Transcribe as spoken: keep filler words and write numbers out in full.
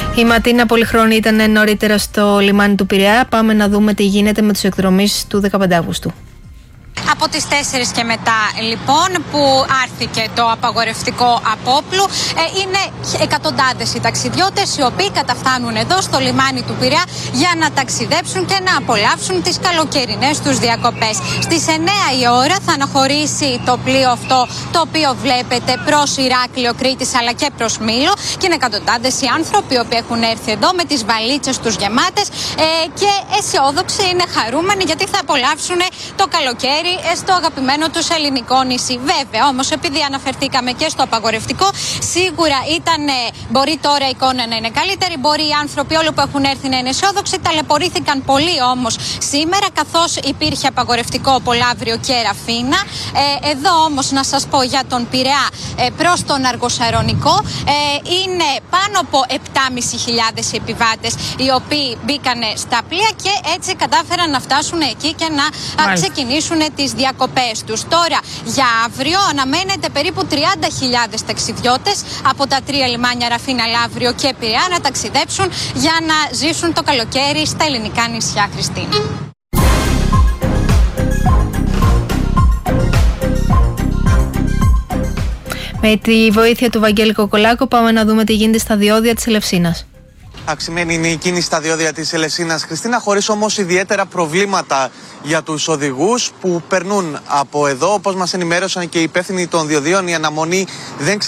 Η Ματίνα Πολυχρόνη ήταν νωρίτερα στο λιμάνι του Πειραιά. Πάμε να δούμε τι γίνεται με τους εκδρομείς του δεκαπέντε Αυγούστου. Από τις τέσσερις και μετά λοιπόν που άρθηκε το απαγορευτικό απόπλου, ε, είναι εκατοντάδες οι ταξιδιώτες οι οποίοι καταφθάνουν εδώ στο λιμάνι του Πειραιά για να ταξιδέψουν και να απολαύσουν τις καλοκαιρινές τους διακοπές. Στις εννέα η ώρα θα αναχωρήσει το πλοίο αυτό το οποίο βλέπετε προς Ηράκλειο, Κρήτης αλλά και προς Μήλο, και είναι εκατοντάδες οι άνθρωποι οι οποίοι έχουν έρθει εδώ με τις βαλίτσες τους γεμάτες ε, και αισιόδοξοι, είναι χαρούμενοι γιατί θα απολαύσουν το καλοκαίρι στο αγαπημένο τους ελληνικό νησί. Βέβαια, όμως, επειδή αναφερθήκαμε και στο απαγορευτικό, σίγουρα ήταν, μπορεί τώρα η εικόνα να είναι καλύτερη, μπορεί οι άνθρωποι όλοι που έχουν έρθει να είναι αισιόδοξοι. Ταλαιπωρήθηκαν πολύ όμως σήμερα, καθώς υπήρχε απαγορευτικό από Λαύριο και Ραφίνα. Ε, εδώ όμως να σας πω για τον Πειραιά ε, προς τον Αργοσαρονικό, ε, είναι πάνω από επτά χιλιάδες πεντακόσιοι επιβάτες οι οποίοι μπήκαν στα πλοία και έτσι κατάφεραν να φτάσουν εκεί και να α, ξεκινήσουν τις διακοπές τους. Τώρα για αύριο αναμένεται περίπου τριάντα χιλιάδες ταξιδιώτες από τα τρία λιμάνια Ραφίνα, Λαύριο και Πειραιά να ταξιδέψουν για να ζήσουν το καλοκαίρι στα ελληνικά νησιά. Χριστίνα. Με τη βοήθεια του Βαγγέλη Κοκολάκου πάμε να δούμε τι γίνεται στα διόδια της Ελευσίνας. Αυξημένη είναι η κίνηση στα διόδια της Ελευσίνας, Χριστίνα, χωρίς όμως ιδιαίτερα προβλήματα για τους οδηγούς που περνούν από εδώ. Όπως μας ενημέρωσαν και οι υπεύθυνοι των διοδίων, η αναμονή δεν